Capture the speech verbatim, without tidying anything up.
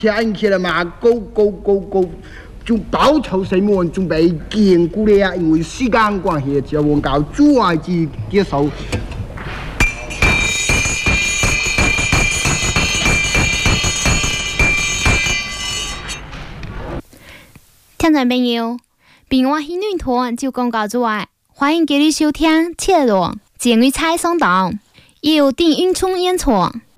天起来嘛，go go go go， 就报仇什么准备坚固的呀，因为时间关系，就往到主外机结束。 听众朋友，平安喜女团就广告之外，欢迎继续收听《铁路监狱菜上档》，由丁允聪演唱。